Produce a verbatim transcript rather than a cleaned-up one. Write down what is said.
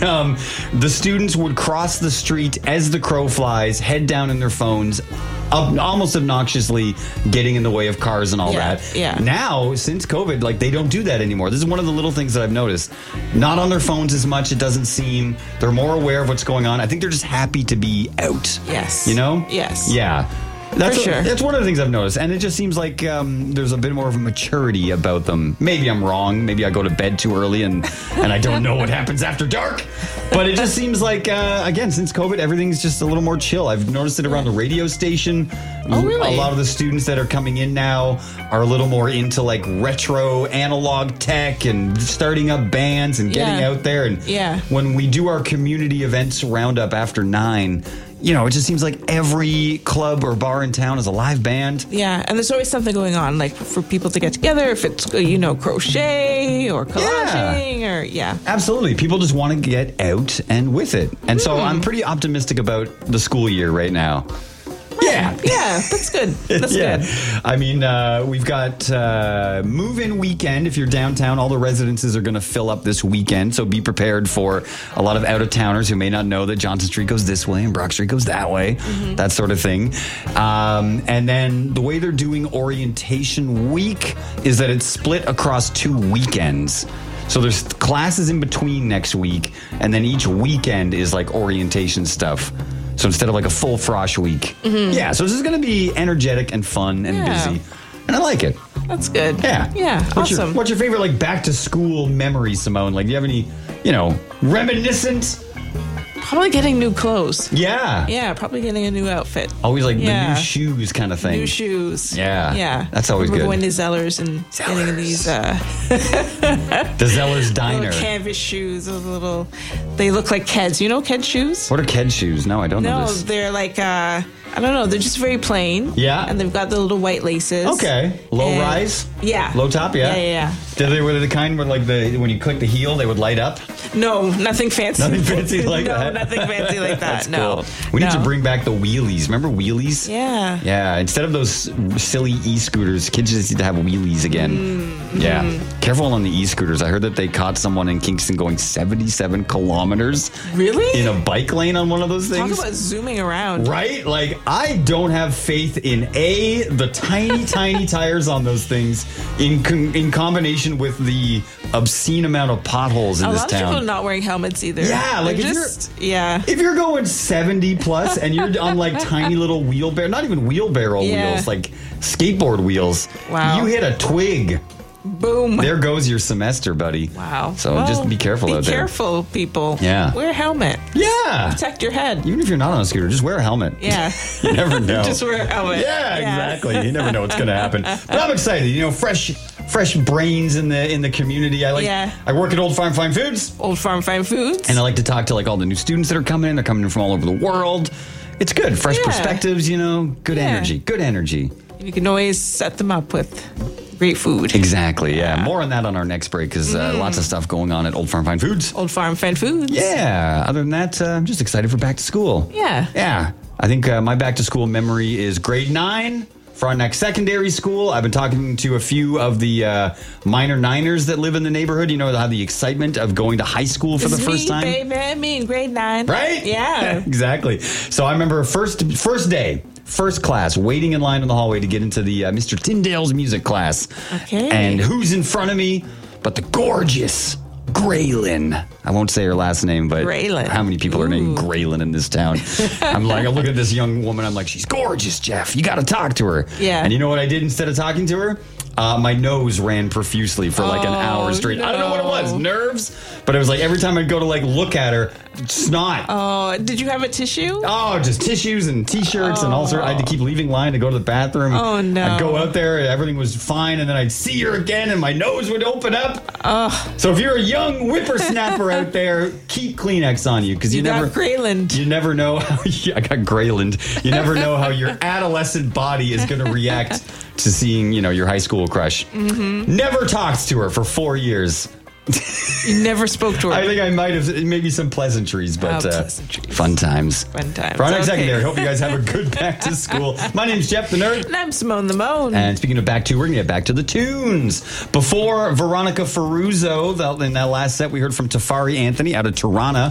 um, the students would cross the street as the crow flies, head down in their phones, ob- almost obnoxiously getting in the way of cars and all Yeah, that. yeah. Now, since COVID, like they don't do that anymore. This is one of the little things that I've noticed. Not on their phones as much, it doesn't seem. They're more aware of what's going on. I think they're just happy to be out. Yes. You know? Yes. Yeah. That's For a- sure. that's one of the things I've noticed. And it just seems like um, there's a bit more of a maturity about them. Maybe I'm wrong. Maybe I go to bed too early and, and I don't know what happens after dark. But it just seems like, uh, again, since COVID, everything's just a little more chill. I've noticed it around the radio station. Oh, really? A lot of the students that are coming in now are a little more into like retro analog tech and starting up bands and getting Yeah. out there. And Yeah. when we do our community events roundup after nine, you know, it just seems like every club or bar in town is a live band. Yeah, and there's always something going on, like for people to get together, if it's, you know, crochet or collaging or, yeah. Absolutely. People just want to get out and with it. And so I'm pretty optimistic about the school year right now. Yeah. Yeah, that's good. That's yeah. good. I mean, uh, we've got uh, move-in weekend. If you're downtown, all the residences are going to fill up this weekend. So be prepared for a lot of out-of-towners who may not know that Johnson Street goes this way and Brock Street goes that way, Mm-hmm. that sort of thing. Um, and then the way they're doing orientation week is that it's split across two weekends. So there's classes in between next week, and then each weekend is like orientation stuff. So instead of like a full frosh week. Yeah, so this is going to be energetic and fun and Yeah. busy. And I like it. That's good. Yeah. Yeah, What's Your, awesome. what's your favorite like back to school memory, Simone? Like, do you have any, you know, reminiscent? Probably getting new clothes. Yeah. Yeah, probably getting a new outfit. Always like the Yeah. new shoes kind of thing. New shoes. Yeah. Yeah. That's always Remember good. going to Zellers and getting these uh, The Zeller's Diner. little canvas shoes, those little, they look like Keds. You know Ked shoes? What are Ked shoes? No, I don't know No, this. they're like, uh, I don't know, they're just very plain. Yeah. And they've got the little white laces. Okay. Low And- rise? Yeah. Low top, yeah? Yeah, yeah, yeah. Did they, were they the kind where like the, when you click the heel, they would light up? No, nothing fancy. Nothing fancy like no, that? nothing fancy like that. That's no. cool. We need No. to bring back the wheelies. Remember wheelies? Yeah. Yeah, instead of those silly e-scooters, kids just need to have wheelies again. Mm-hmm. Yeah. Careful on the e-scooters. I heard that they caught someone in Kingston going seventy-seven kilometers Really? in a bike lane on one of those Talk things. about zooming around. Right? Like, I don't have faith in A, the tiny, tiny tires on those things in con- in combination with the obscene amount of potholes in A this lot of people are town. not wearing helmets either. Yeah, like They're if you're- just, yeah. If you're going seventy plus and you're on like tiny little wheelbarrow, not even wheelbarrow Yeah. wheels, like skateboard wheels, Wow. you hit a twig. Boom. There goes your semester, buddy. Wow. So Well, just be careful be out there. careful, people. Yeah. Wear a helmet. Yeah. Protect your head. Even if you're not on a scooter, just wear a helmet. Yeah. You never know. Just wear a helmet. Yeah, exactly. You never know what's going to happen. But I'm excited. You know, fresh, fresh brains in the in the community. I like. Yeah. I work at Old Farm Fine Foods, Old Farm Fine Foods. and I like to talk to like all the new students that are coming in. They're coming in from all over the world. It's good. Fresh Yeah. perspectives. You know, good Yeah. energy. Good energy. You can always set them up with great food. Exactly. Yeah. More on that on our next break because uh, lots of stuff going on at Old Farm Fine Foods. Old Farm Fine Foods. Yeah. Other than that, uh, I'm just excited for back to school. Yeah. Yeah. I think uh, my back to school memory is grade nine. Frontenac Secondary School. I've been talking to a few of the uh, minor niners that live in the neighborhood. You know, they'll have the excitement of going to high school for It's the first me, time. baby, me in grade nine. Right? Yeah. Exactly. So I remember first first day, first class, waiting in line in the hallway to get into the uh, Mister Tyndale's music class. Okay. And who's in front of me but the gorgeous Graylin. I won't say her last name, but Graylin. how many people are named Ooh. Graylin in this town? I'm like, I look at this young woman. I'm like, she's gorgeous, Jeff. You got to talk to her. Yeah. And you know what I did instead of talking to her? Uh, my nose ran profusely for like an Oh, hour straight. I don't know what it was, no. nerves, but it was like every time I'd go to like look at her, snot. Oh, did you have a tissue? Oh, just tissues and T-shirts and all sorts. I had to keep leaving line to go to the bathroom. Oh, no. I'd go out there, and everything was fine, and then I'd see her again, and my nose would open up. Oh, So if you're a young whippersnapper out there, keep Kleenex on you because you, you never. got Grayland. You never know how you, I got Grayland. You never know how your adolescent body is going to react to seeing, you know, your high school crush. Mm-hmm. Never talked to her for four years. You never spoke to her. I think I might have maybe some pleasantries, but Oh, uh, pleasantries. fun times. Fun times. Frontenac Okay. Secondary. Hope you guys have a good back to school. My name's Jeff the Nerd. And I'm Simone the Moan. And speaking of back to, we're going to get back to the tunes. Before Veronica Ferruzzo, the- in that last set, we heard from Tafari Anthony out of Tirana.